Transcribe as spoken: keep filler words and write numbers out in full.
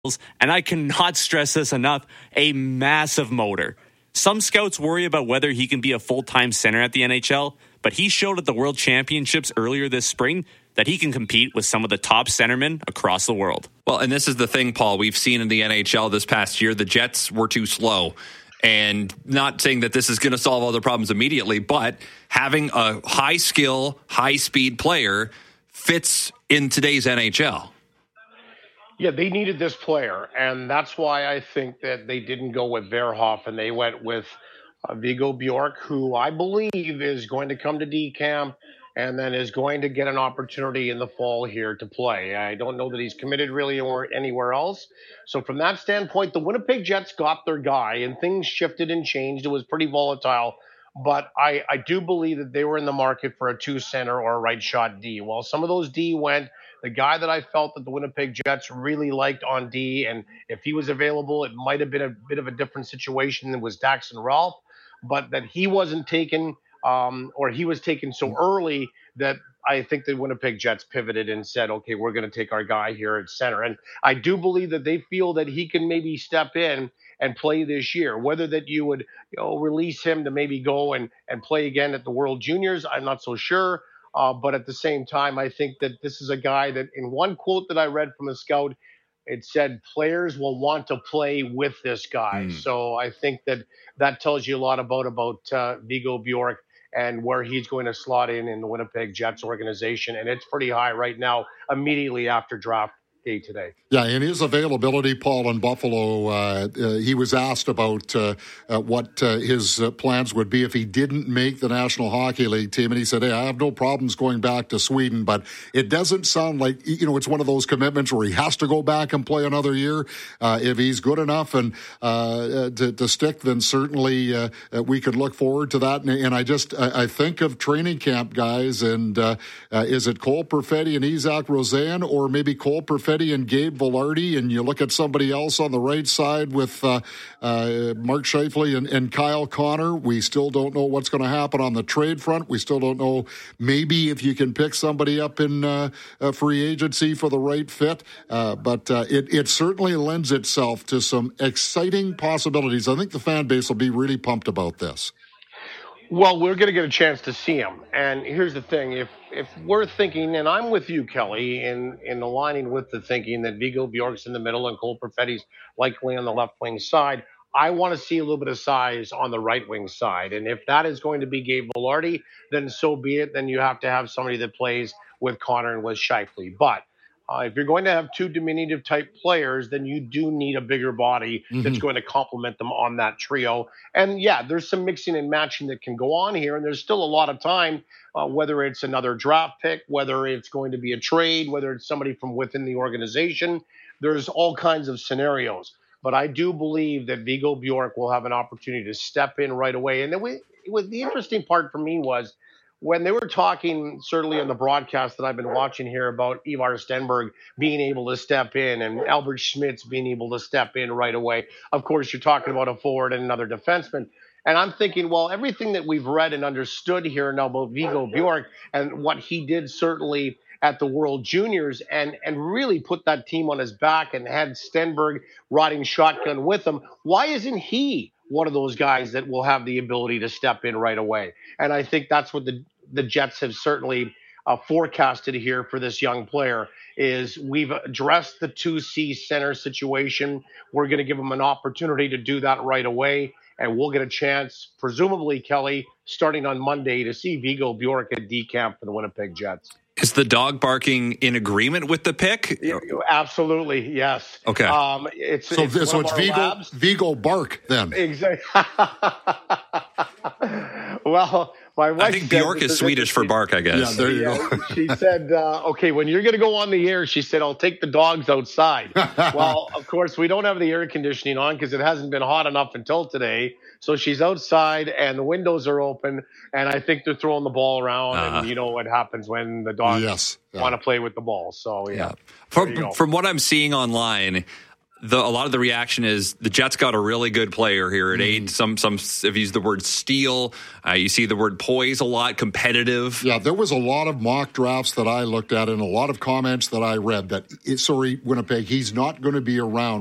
and I cannot stress this enough, a massive motor. Some scouts worry about whether he can be a full-time center at the N H L, but he showed at the World Championships earlier this spring that he can compete with some of the top centermen across the world. Well, and this is the thing, Paul, we've seen in the N H L this past year, the Jets were too slow. And not saying that this is going to solve all the problems immediately, but having a high-skill, high-speed player fits in today's N H L. Yeah, they needed this player, and that's why I think that they didn't go with Verhoff, and they went with uh, Viggo Bjork, who I believe is going to come to D-Camp and then is going to get an opportunity in the fall here to play. I don't know that he's committed really or anywhere else. So from that standpoint, the Winnipeg Jets got their guy, and things shifted and changed. It was pretty volatile. But I, I do believe that they were in the market for a two-center or a right-shot D. Well, some of those D went. The guy that I felt that the Winnipeg Jets really liked on D, and if he was available, it might have been a bit of a different situation than was Daxton Ralph, but that he wasn't taken um, or he was taken so early that I think the Winnipeg Jets pivoted and said, okay, we're going to take our guy here at center. And I do believe that they feel that he can maybe step in and play this year. Whether that you would you know, release him to maybe go and, and play again at the World Juniors, I'm not so sure. Uh, but at the same time, I think that this is a guy that in one quote that I read from a scout, it said players will want to play with this guy. Mm. So I think that that tells you a lot about, about uh, Viggo Bjork and where he's going to slot in in the Winnipeg Jets organization. And it's pretty high right now, immediately after draft day today. Yeah, in his availability, Paul, in Buffalo, uh, uh, he was asked about uh, uh, what uh, his uh, plans would be if he didn't make the National Hockey League team. And he said, hey, I have no problems going back to Sweden, but it doesn't sound like, you know, it's one of those commitments where he has to go back and play another year. Uh, if he's good enough and uh, to, to stick, then certainly uh, we could look forward to that. And, and I just, I, I think of training camp guys, and uh, uh, is it Cole Perfetti and Isaac Rosen, or maybe Cole Perfetti and Gabe Velarde, and you look at somebody else on the right side with uh, uh, Mark Scheifele and, and Kyle Connor. We still don't know what's going to happen on the trade front. We still don't know maybe if you can pick somebody up in uh, a free agency for the right fit. Uh, but uh, it, it certainly lends itself to some exciting possibilities. I think the fan base will be really pumped about this. Well, we're going to get a chance to see him. And here's the thing. If if we're thinking, and I'm with you, Kelly, in, in aligning with the thinking that Viggo Bjork's in the middle and Cole Perfetti's likely on the left wing side, I want to see a little bit of size on the right wing side. And if that is going to be Gabe Velarde, then so be it. Then you have to have somebody that plays with Connor and with Scheifele. But Uh, if you're going to have two diminutive type players, then you do need a bigger body mm-hmm. that's going to complement them on that trio. And yeah, there's some mixing and matching that can go on here. And there's still a lot of time, uh, whether it's another draft pick, whether it's going to be a trade, whether it's somebody from within the organization. There's all kinds of scenarios. But I do believe that Viggo Bjork will have an opportunity to step in right away. And then we, it was, the interesting part for me was, when they were talking, certainly on the broadcast that I've been watching here, about Ivar Stenberg being able to step in and Albert Schmitz being able to step in right away. Of course, you're talking about a forward and another defenseman. And I'm thinking, well, everything that we've read and understood here now about Viggo Bjork and what he did certainly at the World Juniors and, and really put that team on his back and had Stenberg riding shotgun with him, why isn't he one of those guys that will have the ability to step in right away? And I think that's what the, the Jets have certainly uh, forecasted here for this young player is we've addressed the two C center situation. We're going to give him an opportunity to do that right away. And we'll get a chance, presumably, Kelly, starting on Monday, to see Viggo Bjork at D-Camp for the Winnipeg Jets. Is the dog barking in agreement with the pick? Yeah, absolutely, yes. Okay. Um, it's, so it's, so it's Viggo, Viggo Bark then. Exactly. Well, my wife I think Bjork is Swedish for bark, I guess. Yeah, there you yeah, go. She said, uh, okay, when you're going to go on the air, she said, I'll take the dogs outside. Well, of course, we don't have the air conditioning on because it hasn't been hot enough until today. So she's outside and the windows are open, and I think they're throwing the ball around. Uh, and you know what happens when the dogs yes, yeah. want to play with the ball. So, yeah. yeah. From, from what I'm seeing online, the, a lot of the reaction is the Jets got a really good player here at mm. eight. Some some have used the word steal. Uh, you see the word poise a lot, competitive. Yeah, there was a lot of mock drafts that I looked at and a lot of comments that I read that, sorry, Winnipeg, he's not going to be around